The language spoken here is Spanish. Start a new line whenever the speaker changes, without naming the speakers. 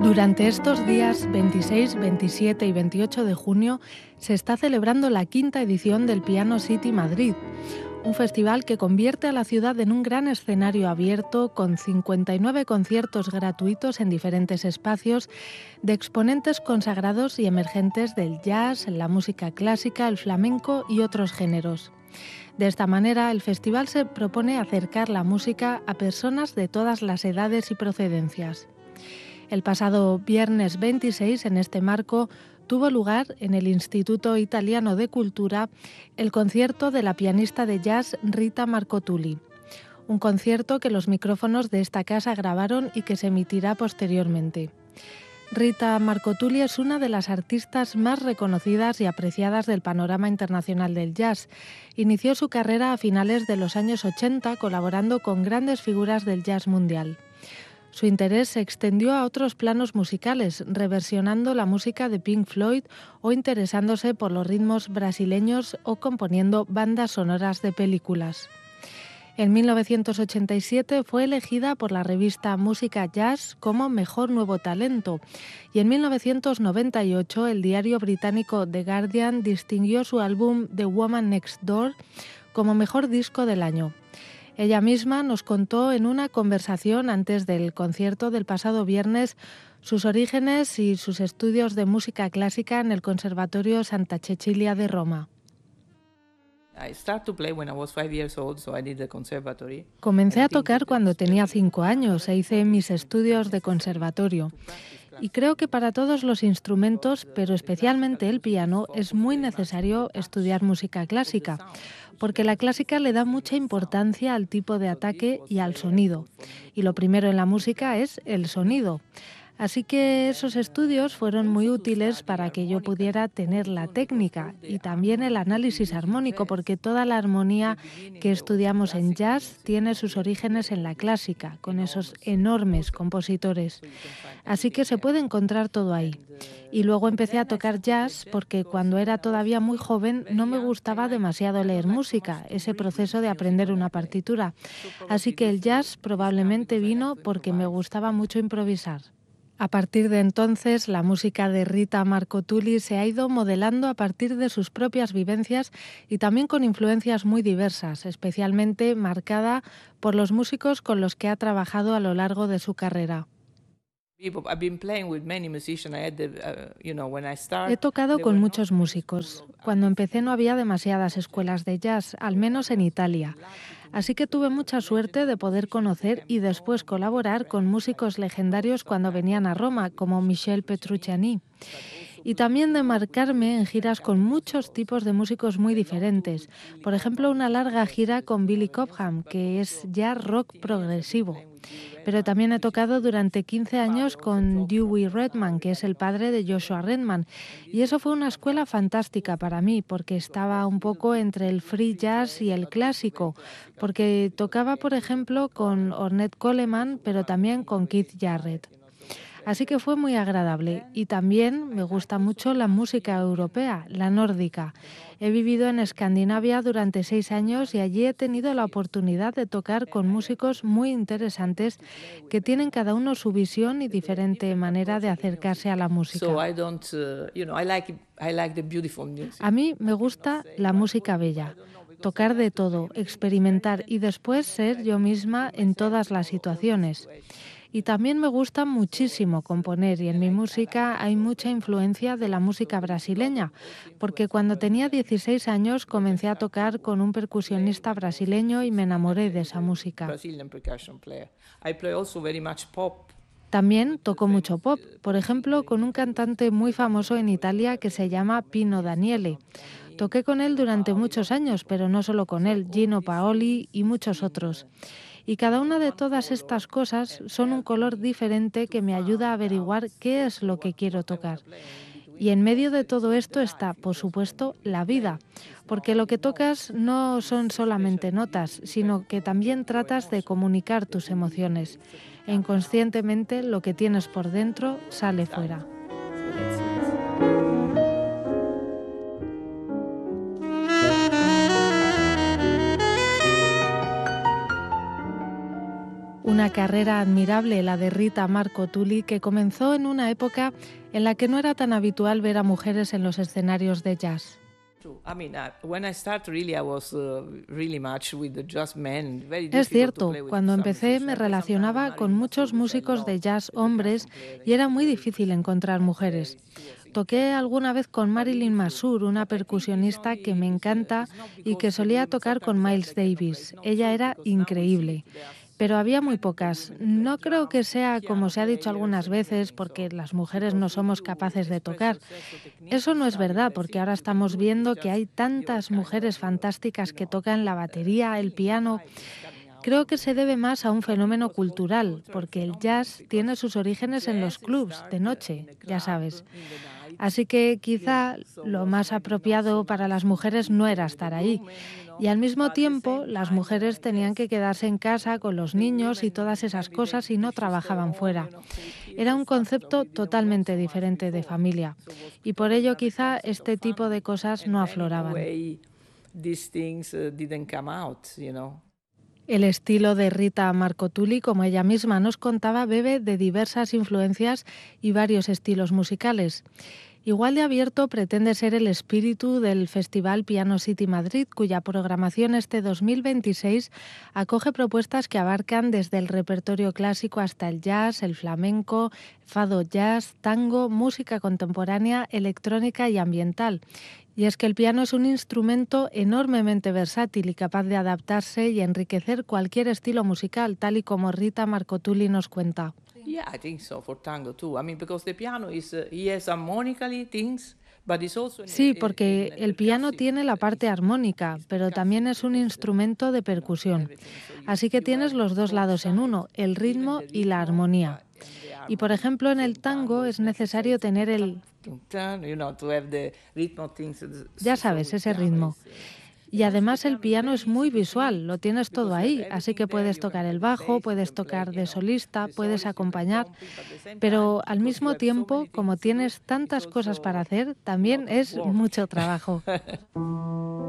Durante estos días 26, 27 y 28 de junio se está celebrando la quinta edición del Piano City Madrid, un festival que convierte a la ciudad en un gran escenario abierto con 59 conciertos gratuitos en diferentes espacios de exponentes consagrados y emergentes del jazz, la música clásica, el flamenco y otros géneros. De esta manera, el festival se propone acercar la música a personas de todas las edades y procedencias. El pasado viernes 26, en este marco, tuvo lugar en el Instituto Italiano de Cultura el concierto de la pianista de jazz Rita Marcotulli. Un concierto que los micrófonos de esta casa grabaron y que se emitirá posteriormente. Rita Marcotulli es una de las artistas más reconocidas y apreciadas del panorama internacional del jazz. Inició su carrera a finales de los años 80 colaborando con grandes figuras del jazz mundial. Su interés se extendió a otros planos musicales, reversionando la música de Pink Floyd o interesándose por los ritmos brasileños o componiendo bandas sonoras de películas. En 1987 fue elegida por la revista Música Jazz como Mejor Nuevo Talento y en 1998 el diario británico The Guardian distinguió su álbum The Woman Next Door como Mejor Disco del Año. Ella misma nos contó en una conversación antes del concierto del pasado viernes sus orígenes y sus estudios de música clásica en el Conservatorio Santa Cecilia de Roma. Comencé a tocar cuando tenía 5 años e hice mis estudios de conservatorio. Y creo que para todos los instrumentos, pero especialmente el piano, es muy necesario estudiar música clásica, porque la clásica le da mucha importancia al tipo de ataque y al sonido. Y lo primero en la música es el sonido. Así que esos estudios fueron muy útiles para que yo pudiera tener la técnica y también el análisis armónico, porque toda la armonía que estudiamos en jazz tiene sus orígenes en la clásica, con esos enormes compositores. Así que se puede encontrar todo ahí. Y luego empecé a tocar jazz porque cuando era todavía muy joven no me gustaba demasiado leer música, ese proceso de aprender una partitura. Así que el jazz probablemente vino porque me gustaba mucho improvisar. A partir de entonces, la música de Rita Marcotulli se ha ido modelando a partir de sus propias vivencias y también con influencias muy diversas, especialmente marcada por los músicos con los que ha trabajado a lo largo de su carrera. He tocado con muchos músicos. Cuando empecé no había demasiadas escuelas de jazz, al menos en Italia. Así que tuve mucha suerte de poder conocer y después colaborar con músicos legendarios cuando venían a Roma, como Michel Petrucciani. Y también de marcarme en giras con muchos tipos de músicos muy diferentes. Por ejemplo, una larga gira con Billy Cobham, que es ya rock progresivo. Pero también he tocado durante 15 años con Dewey Redman, que es el padre de Joshua Redman. Y eso fue una escuela fantástica para mí, porque estaba un poco entre el free jazz y el clásico. Porque tocaba, por ejemplo, con Ornette Coleman, pero también con Keith Jarrett. Así que fue muy agradable y también me gusta mucho la música europea, la nórdica. He vivido en Escandinavia durante 6 años y allí he tenido la oportunidad de tocar con músicos muy interesantes que tienen cada uno su visión y diferente manera de acercarse a la música. A mí me gusta la música bella. Tocar de todo, experimentar y después ser yo misma en todas las situaciones. Y también me gusta muchísimo componer y en mi música hay mucha influencia de la música brasileña, porque cuando tenía 16 años comencé a tocar con un percusionista brasileño y me enamoré de esa música. También toco mucho pop, por ejemplo con un cantante muy famoso en Italia que se llama Pino Daniele. Toqué con él durante muchos años, pero no solo con él, Gino Paoli y muchos otros. Y cada una de todas estas cosas son un color diferente que me ayuda a averiguar qué es lo que quiero tocar. Y en medio de todo esto está, por supuesto, la vida, porque lo que tocas no son solamente notas, sino que también tratas de comunicar tus emociones. E inconscientemente lo que tienes por dentro sale fuera. Una Una carrera admirable, la de Rita Marco-Tully, que comenzó en una época en la que no era tan habitual ver a mujeres en los escenarios de jazz. Es cierto, cuando empecé me relacionaba con muchos músicos de jazz hombres y era muy difícil encontrar mujeres. Toqué alguna vez con Marilyn Masur, una percusionista que me encanta y que solía tocar con Miles Davis. Ella era increíble. Pero había muy pocas. No creo que sea como se ha dicho algunas veces, porque las mujeres no somos capaces de tocar. Eso no es verdad, porque ahora estamos viendo que hay tantas mujeres fantásticas que tocan la batería, el piano. Creo que se debe más a un fenómeno cultural, porque el jazz tiene sus orígenes en los clubs de noche, ya sabes. Así que quizá lo más apropiado para las mujeres no era estar ahí. Y al mismo tiempo, las mujeres tenían que quedarse en casa con los niños y todas esas cosas y no trabajaban fuera. Era un concepto totalmente diferente de familia. Y por ello quizá este tipo de cosas no afloraban. El estilo de Rita Marco-Tully, como ella misma nos contaba, bebe de diversas influencias y varios estilos musicales. Igual de abierto pretende ser el espíritu del Festival Piano City Madrid, cuya programación este 2026 acoge propuestas que abarcan desde el repertorio clásico hasta el jazz, el flamenco, fado jazz, tango, música contemporánea, electrónica y ambiental. Y es que el piano es un instrumento enormemente versátil y capaz de adaptarse y enriquecer cualquier estilo musical, tal y como Rita Marco-Tully nos cuenta.
Yeah, I think so for tango too. I mean, because the piano is yes, harmonically things, but it's also
Sí, porque el piano tiene la parte armónica, pero también es un instrumento de percusión. Así que tienes los dos lados en uno, el ritmo y la armonía. Y por ejemplo, en el tango es necesario tener ya sabes, ese ritmo. Y además el piano es muy visual, lo tienes todo ahí, así que puedes tocar el bajo, puedes tocar de solista, puedes acompañar, pero al mismo tiempo, como tienes tantas cosas para hacer, también es mucho trabajo.